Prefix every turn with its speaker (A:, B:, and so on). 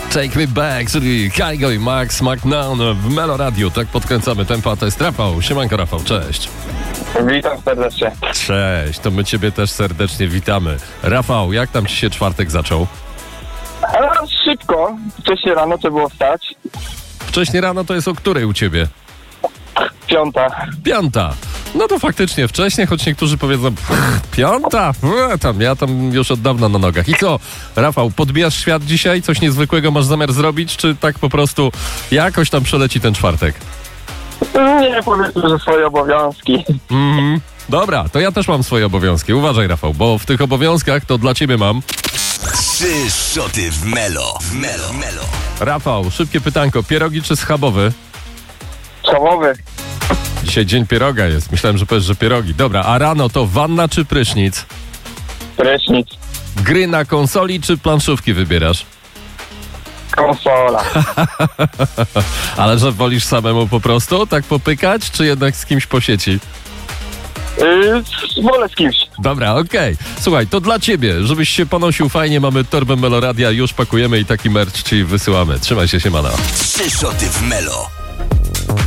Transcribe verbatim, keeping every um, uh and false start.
A: Take Me Back, czyli Kaigo i Max McNown w Melo Radio. Tak podkręcamy tempo, a to jest Rafał. Siemanko Rafał, cześć.
B: Witam serdecznie.
A: Cześć, to my ciebie też serdecznie witamy. Rafał, jak tam ci się czwartek zaczął?
B: Ale szybko. Wcześniej rano to było wstać.
A: Wcześniej rano to jest o której u ciebie?
B: Piąta.
A: Piąta. No to faktycznie wcześniej, choć niektórzy powiedzą pff, piąta? E, tam, ja tam już od dawna na nogach. I co, Rafał, podbijasz świat dzisiaj? Coś niezwykłego masz zamiar zrobić? Czy tak po prostu jakoś tam przeleci ten czwartek?
B: Nie, powiedzmy, że swoje obowiązki.
A: Mhm. Dobra, to ja też mam swoje obowiązki. Uważaj, Rafał, bo w tych obowiązkach to dla ciebie mam...
C: Trzy szoty w Melo. W Melo. Melo.
A: Rafał, szybkie pytanko. Pierogi czy schabowy?
B: Schabowy.
A: Dzisiaj dzień pieroga jest. Myślałem, że powiesz, że pierogi. Dobra, a rano to wanna czy prysznic?
B: Prysznic.
A: Gry na konsoli czy planszówki wybierasz?
B: Konsola.
A: Ale że wolisz samemu po prostu tak popykać, czy jednak z kimś po sieci?
B: Yy, wolę z kimś.
A: Dobra, okej. Słuchaj, to dla ciebie, żebyś się ponosił fajnie, mamy torbę Meloradia, już pakujemy i taki merch ci wysyłamy. Trzymaj się, siemano.
C: Trzy szoty w Melo.